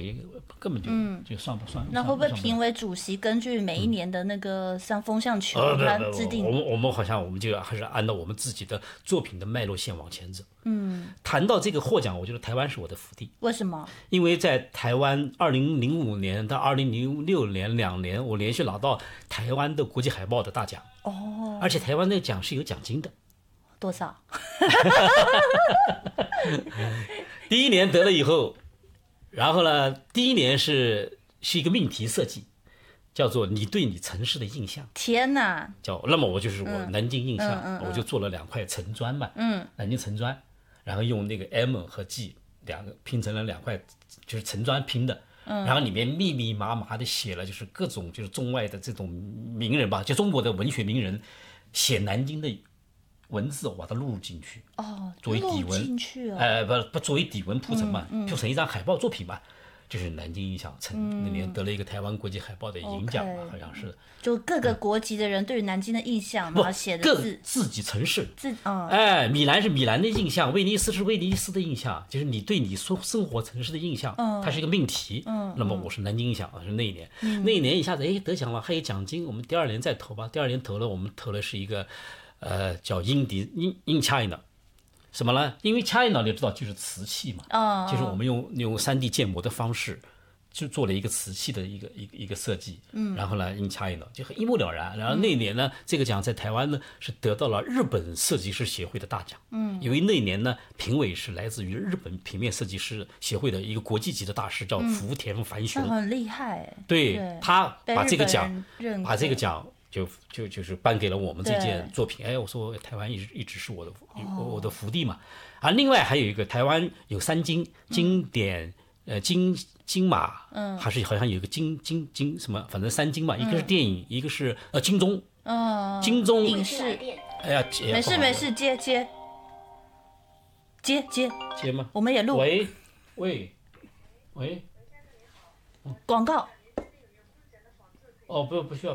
为根本就算不算。 那会不会评委主席根据每一年的那个像风向球，他制定？ 我们好像我们就还是按照我们自己的作品的脉络线往前走。谈到这个获奖，我觉得台湾是我的福地。 为什么？ 因为在台湾2005年到2006年2年，我连续拿到台湾的国际海报的大奖。而且台湾那个奖是有奖金的。 多少？ 第一年得了以后，然后呢，第一年是一个命题设计，叫做你对你城市的印象。 天哪！ 那么我就是我南京印象，我就做了2块层砖嘛，南京层砖，然后用那个 M 和 G 两个拼成了2块，就是层砖拼的。然后里面密密麻麻的写了就是各种就是中外的这种名人吧，就中国的文学名人写南京的文字，我把它录入进去，作为底文，不作为底文铺成嘛，铺成一张海报作品嘛，就是南京印象那年得了一个台湾国际海报的银奖嘛，好像是。 就各个国籍的人对于南京的印象，然后写的字， 自己城市，米兰是米兰的印象，威尼斯是威尼斯的印象，就是你对你生活城市的印象，它是一个命题。那么我是南京印象，是那一年，那一年一下子得奖了，还有奖金，我们第2年再投吧。第2年投了，我们投的是一个。叫in China， 什么呢？因为 China 你知道就是瓷器嘛，就是我们用 3D 建模的方式，就做了一个瓷器的一个设计，然后呢 in China 就很一目了然。然后那一年呢，这个奖在台湾呢是得到了日本设计师协会的大奖，因为那年呢评委是来自于日本平面设计师协会的一个国际级的大师，叫福田繁雄， 很厉害。 对，他把这个奖就是颁给了我们这件作品。我说台湾一直是我的福地嘛。另外还有一个台湾有3金，经典金马，还是好像有一个金什么，反正3金嘛，一个是电影，一个是金钟，金钟影视。没事，接吗？ 我们也录。 喂， 广告。 不需要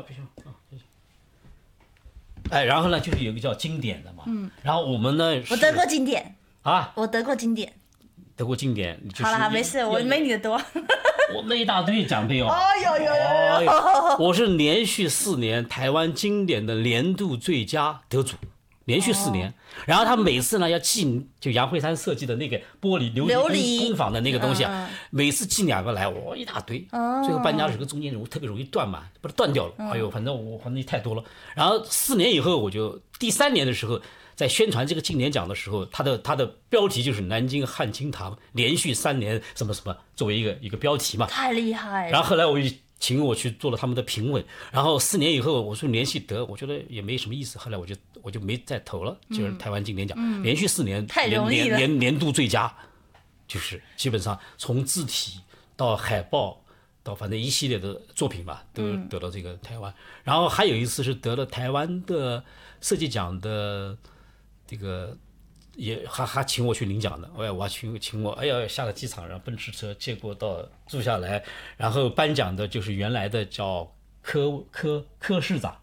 然后呢，就是有一个叫经典的嘛，然后我们呢， 我得过经典啊， 我得过经典， 就是、 好了，没事，我没你的多， 我那一大堆奖杯哦， 有， 我是连续4年台湾经典的年度最佳得主。连续4年，然后他每次呢要寄就杨惠姗设计的那个玻璃琉璃工坊的那个东西每次寄2个来，我一大堆，最后搬家的时候中间特别容易断嘛，把它断掉了。反正太多了。然后4年以后，我就第3年的时候，在宣传这个金莲奖的时候，它的标题就是南京汉清堂连续3年什么什么作为一个标题嘛， 太厉害了。 然后后来我就请我去做了他们的评委，然后4年以后我说连续得，我觉得也没什么意思，后来我就没再投了，就是台湾经典奖，连续4年太容易了， 年度最佳，就是基本上从字体到海报到反正一系列的作品吧，都得到这个台湾。然后还有一次是得了台湾的设计奖的这个。也还请我去领奖的，我要请我，下了机场，然后奔驰车接过到住下来，然后颁奖的就是原来的叫柯市长，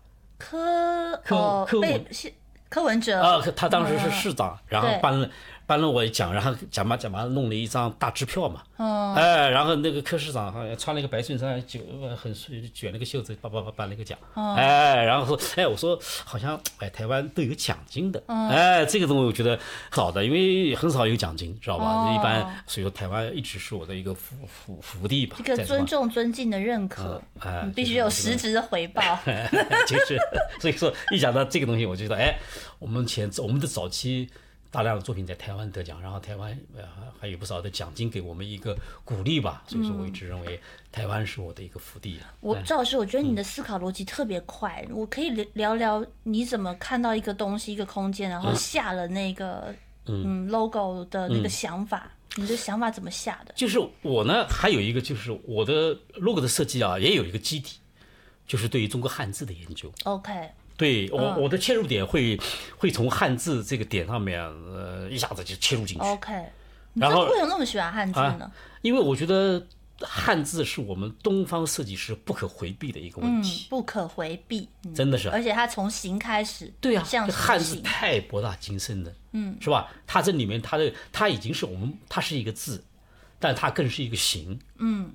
柯文哲他当时是市长，然后颁了我一奖，然后奖嘛弄了一张大支票嘛，然后那个柯市长好像穿了一个白衬衫，很卷了个袖子，颁了一个奖，然后说，我说好像台湾都有奖金的，这个东西我觉得好的，因为很少有奖金，知道吧？一般所以说台湾一直是我的一个福地吧， 一个尊重、尊敬的认可，必须有实质的回报。 就是所以说一讲到这个东西，我觉得我们的早期。大量的作品在台湾得奖，然后台湾还有不少的奖金给我们一个鼓励吧，所以说我一直认为台湾是我的一个福地。 赵老师，我觉得你的思考逻辑特别快，我可以聊聊你怎么看到一个东西、一个空间，然后下了那个logo 的那个想法，你的想法怎么下的？ 就是我呢，还有一个就是我的 logo 的设计也有一个基底，就是对于中国汉字的研究。 OK。 对我的切入点会从汉字这个点上面，一下子就切入进去。 OK， 然后为什么那么喜欢汉字呢？ 因为我觉得汉字是我们东方设计师不可回避的一个问题， 不可回避， 真的是。 而且它从形开始， 对啊， 像汉字太博大精深了，是吧？它这里面它已经是它是一个字。但它更是一个形，